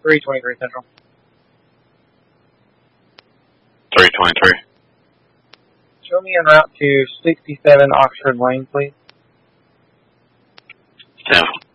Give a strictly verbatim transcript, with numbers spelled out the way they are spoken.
three twenty-three Central. three twenty-three. Show me en route to sixty-seven Oxford Lane, please. ten.